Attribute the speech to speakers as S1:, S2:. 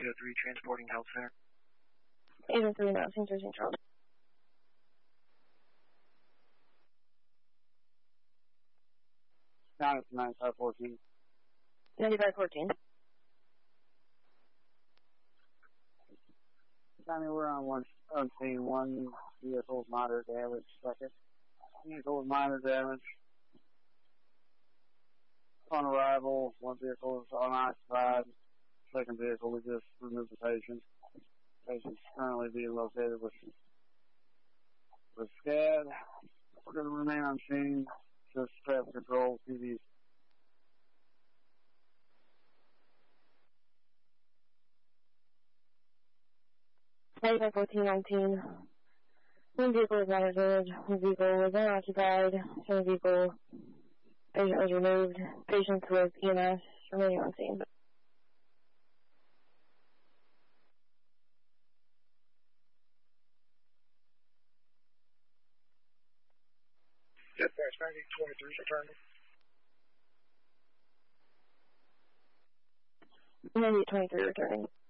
S1: 803 Transporting Health Center.
S2: 803 now, St. Joe, St. Charles.
S3: 9514.
S2: 9514.
S3: Tommy, we're on scene. One vehicle with moderate damage. Second vehicle with minor damage. On arrival, one vehicle is unoccupied. Second vehicle, we just removed the patient. Patient's currently being located with SCAD. We're going to remain on scene. Just traffic control, TV.
S2: By 1419. One vehicle was monitored, one vehicle was unoccupied, one vehicle patient was removed, patients with EMS remaining on scene.
S1: Dispatch 9023 returning.
S2: 9023 returning.